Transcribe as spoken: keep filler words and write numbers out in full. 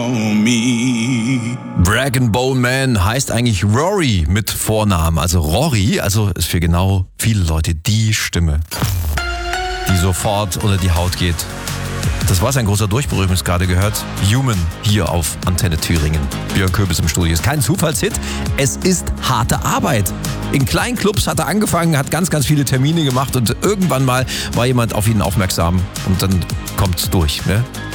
Rag and Bone Man heißt eigentlich Rory mit Vornamen, also Rory, also ist für genau viele Leute die Stimme, die sofort unter die Haut geht. Das war ein großer Durchbruch, übrigens gerade gehört. Human hier auf Antenne Thüringen. Björn Köbis im Studio. Ist kein Zufallshit, es ist harte Arbeit. In kleinen Clubs hat er angefangen, hat ganz, ganz viele Termine gemacht und irgendwann mal war jemand auf ihn aufmerksam und dann kommt's durch, ne?